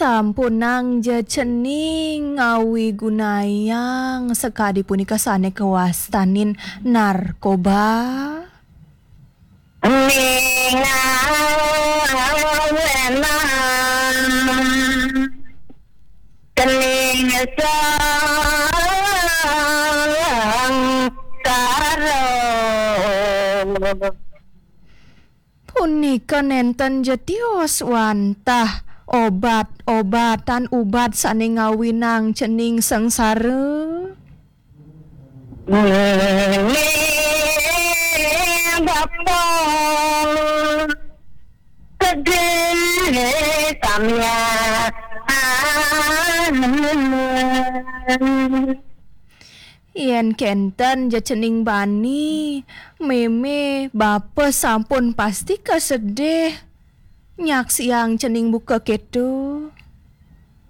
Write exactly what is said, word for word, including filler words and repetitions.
Sampunang je cening ngawi gunayang sekadi punika sane kewastanin narkoba. Ningawena kening sang karo Punika nenten jetios wantah obat-obatan ubat sane ngawinang cening sengsara. bapong gede tamya Yen kenten je cening bani meme bapa sampun pasti kesedih nyak siang cening buka ketu.